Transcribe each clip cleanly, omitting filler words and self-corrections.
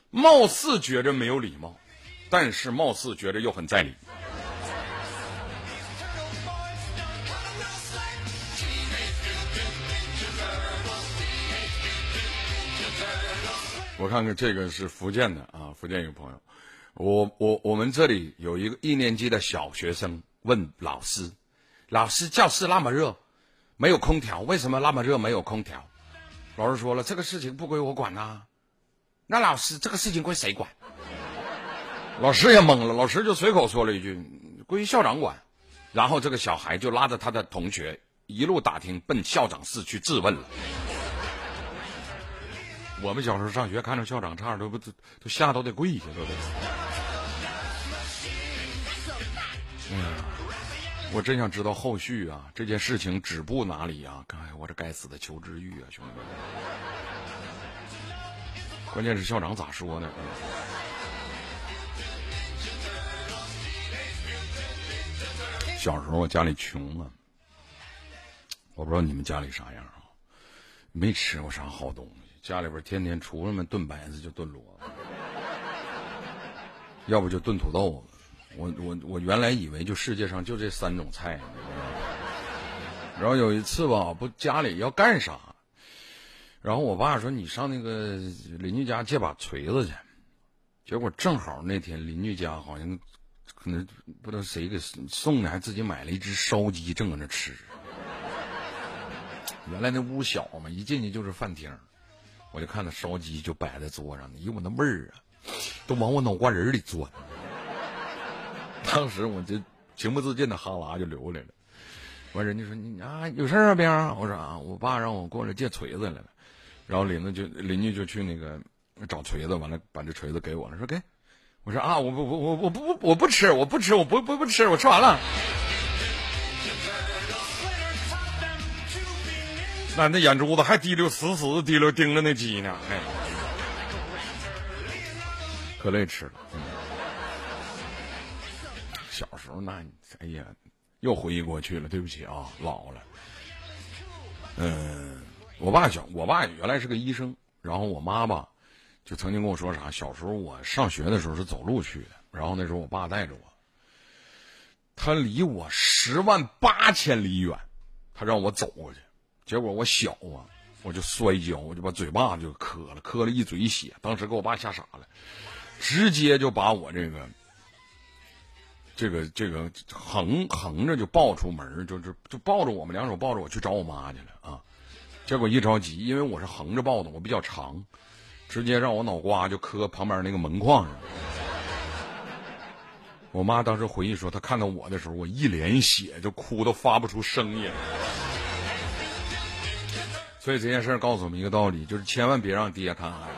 貌似觉着没有礼貌，但是貌似觉着又很在理。我看看这个是福建的啊，福建一个朋友，我们这里有一个1年级的小学生问老师，老师教室那么热，没有空调，为什么那么热没有空调？老师说了，这个事情不归我管啊。那老师这个事情归谁管？老师也懵了，老师就随口说了一句，归校长管。然后这个小孩就拉着他的同学一路打听，奔校长室去质问了。我们小时候上学看着校长差点都吓都得跪下都得。我真想知道后续啊，这件事情止步哪里啊？哎，我这该死的求知欲啊，兄弟们！关键是校长咋说呢？小时候我家里穷啊，我不知道你们家里啥样啊，没吃过啥好东西。家里边天天除了炖白菜就炖萝卜，要不就炖土豆子。我原来以为就世界上就这3种菜，然后有一次吧，不家里要干啥，然后我爸说你上那个邻居家借把锤子去，结果正好那天邻居家好像可能不知道谁给送的，还自己买了一只烧鸡正搁那吃。原来那屋小嘛，一进去就是饭厅。我就看那烧鸡就摆在桌上，哎呦我那味儿啊，都往我脑瓜仁里钻。当时我就情不自禁的哈喇就流来了。完人家说你啊有事啊兵？我说啊我爸让我过来借锤子来了。然后邻居就去那个找锤子，完了把这锤子给我了，说给。我说啊我不吃，我不吃，我吃完了。那眼珠子还滴溜死的滴溜盯着那鸡呢，哎，可累吃了。小时候那哎呀，又回忆过去了，对不起啊，老了。我爸原来是个医生，然后我妈吧就曾经跟我说啥，小时候我上学的时候是走路去的，然后那时候我爸带着我，他离我108000里远，他让我走过去。结果我小啊，我就摔跤，我就把嘴巴就磕了一嘴血。当时给我爸吓傻了，直接就把我这个横着就抱出门，就抱着我们，2手抱着我去找我妈去了啊。结果一着急，因为我是横着抱的，我比较长，直接让我脑瓜就磕旁边那个门框上。我妈当时回忆说，她看到我的时候，我一脸血，就哭都发不出声音。所以这件事告诉我们一个道理，就是千万别让爹看孩子。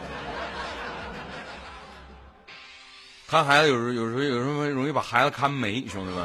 看孩子有时候容易把孩子看没，兄弟们。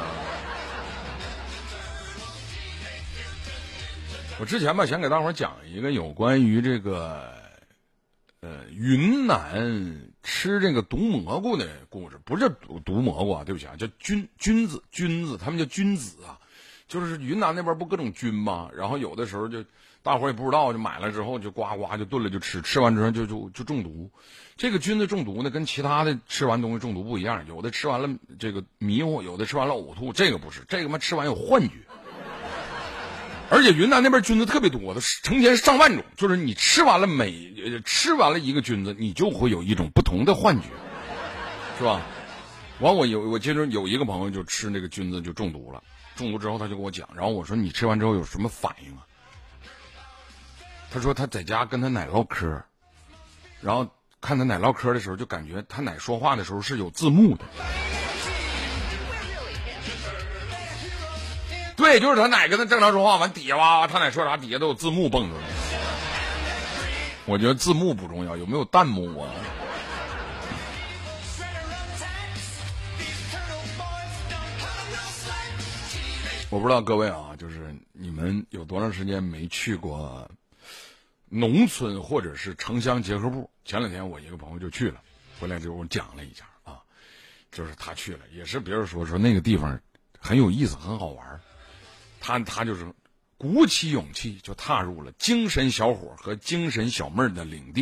我之前吧想给大伙讲一个有关于这个云南吃这个毒蘑菇的故事，不是毒蘑菇啊，对不起啊，叫菌子，他们叫菌子啊，就是云南那边不各种菌吗？然后有的时候就大伙也不知道，就买了之后就呱呱就炖了就吃，吃完之后就中毒。这个菌子中毒呢，跟其他的吃完东西中毒不一样，有的吃完了这个迷糊，有的吃完了呕吐，这个不是，这个嘛吃完有幻觉。而且云南那边菌子特别多，成千上万种，就是你吃完了一个菌子，你就会有一种不同的幻觉，是吧？完我记得有一个朋友就吃那个菌子就中毒了，中毒之后他就跟我讲，然后我说你吃完之后有什么反应啊？他说他在家跟他奶唠嗑，然后看他奶唠嗑的时候就感觉他奶说话的时候是有字幕的。对，就是他奶跟他正常说话，完底下哇，他奶说啥底下都有字幕蹦出来。我觉得字幕不重要，有没有弹幕啊？我不知道各位啊，就是你们有多长时间没去过农村或者是城乡结合部？前2天我一个朋友就去了，回来之后讲了一下啊，就是他去了，也是别人说那个地方很有意思，很好玩。他就是鼓起勇气就踏入了精神小伙和精神小妹的领地。